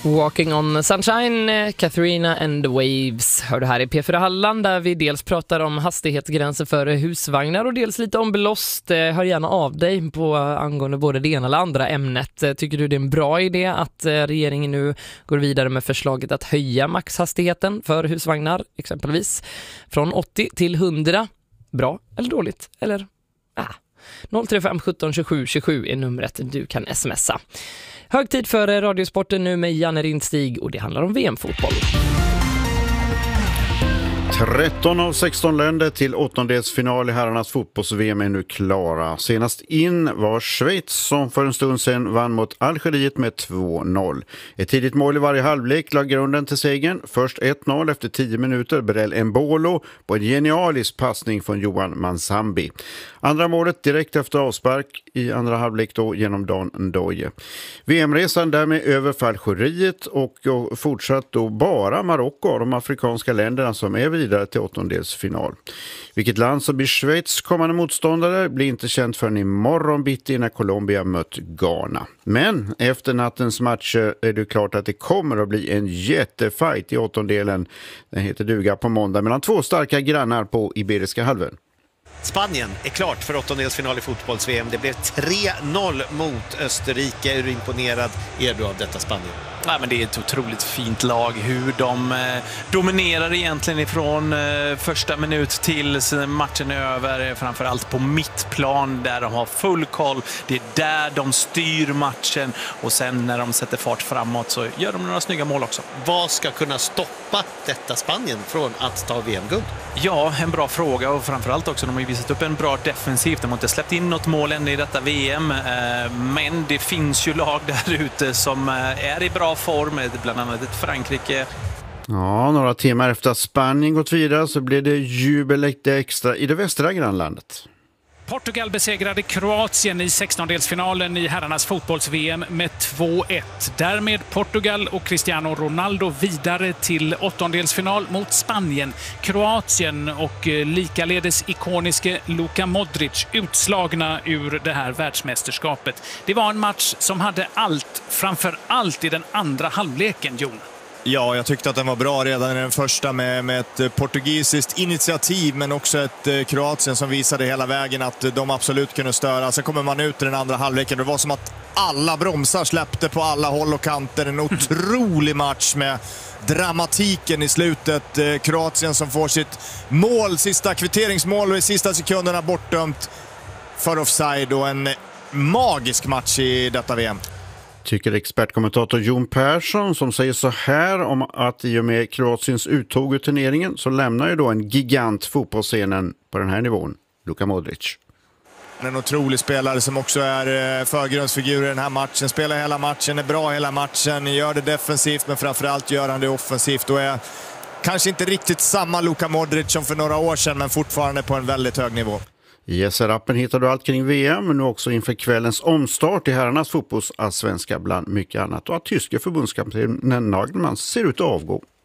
Walking on Sunshine, Katharina and the Waves. Hör det här i P4 Halland där vi dels pratar om hastighetsgränser för husvagnar och dels lite om belost. Hör gärna av dig på angående både det ena eller andra ämnet. Tycker du det är en bra idé att regeringen nu går vidare med förslaget att höja maxhastigheten för husvagnar exempelvis från 80 till 100? Bra eller dåligt? Eller 035 17 27 27 är numret du kan smsa. Hög tid för Radiosporten nu med Janne Rindstig och det handlar om VM-fotboll. 13 av 16 länder till åttondelsfinal i herrarnas fotbolls-VM är nu klara. Senast in var Schweiz som för en stund sedan vann mot Algeriet med 2-0. Ett tidigt mål i varje halvlek la grunden till segern. Först 1-0 efter 10 minuter, Brel Mbolo på en genialisk passning från Johan Mansambi. Andra målet direkt efter avspark i andra halvlek då genom Dan Ndoye. VM-resan därmed över för Algeriet och fortsatt då bara Marocko och de afrikanska länderna som är vidare till åttondelsfinal. Vilket land som blir Schweiz kommande motståndare blir inte känt förrän imorgon bitti när Colombia mött Ghana. Men efter nattens matcher är det klart att det kommer att bli en jättefight i åttondelen. Den heter duga på måndag mellan två starka grannar på Iberiska halvön. Spanien är klart för åttondelsfinal i fotbolls-VM. Det blev 3-0 mot Österrike. Hur imponerad är du av detta Spanien? Ja, men det är ett otroligt fint lag. Hur de dominerar egentligen ifrån första minut till matchen är över. Framförallt på mittplan där de har full koll. Det är där de styr matchen. Och sen när de sätter fart framåt så gör de några snygga mål också. Vad ska kunna stoppa detta Spanien från att ta VM-guld? Ja, en bra fråga och framförallt också de har ju visat upp en bra defensiv. De har inte släppt in något mål än i detta VM. Men det finns ju lag där ute som är i bra form, bland annat ett Frankrike. Ja, några timmar efter att Spanien gått vidare så blev det jubel extra i det västra grannlandet. Portugal besegrade Kroatien i 16-delsfinalen i herrarnas fotbolls-VM med 2-1. Därmed Portugal och Cristiano Ronaldo vidare till åttondelsfinal mot Spanien. Kroatien och likaledes ikoniske Luka Modric utslagna ur det här världsmästerskapet. Det var en match som hade allt, framför allt i den andra halvleken, Jon. Ja, jag tyckte att den var bra redan i den första med ett portugisiskt initiativ men också ett Kroatien som visade hela vägen att de absolut kunde störa. Sen kommer man ut i den andra halvleken. Det var som att alla bromsar släppte på alla håll och kanter. En otrolig match med dramatiken i slutet. Kroatien som får sitt mål, sista kvitteringsmål och i sista sekunderna bortdömt för offside och en magisk match i detta VM. Tycker expertkommentator Jon Persson som säger så här om att i och med Kroatiens uttåg ur turneringen så lämnar ju då en gigant fotbollsscenen på den här nivån, Luka Modric. En otrolig spelare som också är förgrundsfigur i den här matchen. Spelar hela matchen, är bra hela matchen, gör det defensivt men framförallt gör han det offensivt och är kanske inte riktigt samma Luka Modric som för några år sedan men fortfarande på en väldigt hög nivå. I SR-appen hittar du allt kring VM men nu också inför kvällens omstart i herrarnas fotbollsallsvenska bland mycket annat och att tyska förbundskaptenen Nagelsmann ser ut att avgå.